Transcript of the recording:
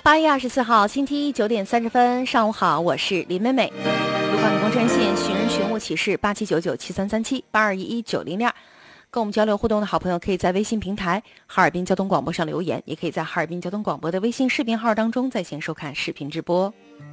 8月24号星期一9点30分，上午好，我是林美美。路况提供专线：寻人寻物启事8799733782119002。跟我们交流互动的好朋友，可以在微信平台哈尔滨交通广播上留言，也可以在哈尔滨交通广播的微信视频号当中在线收看视频直播。